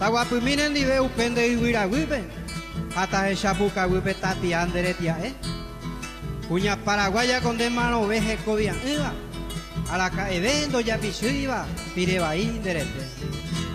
Taguapuminen ni veu pende iguira gupe. Hasta el chapuca gupe tati anderetia, Cuña paraguaya con de mano veje cobian, A la caebendo ya pisuiva, pireba inderete.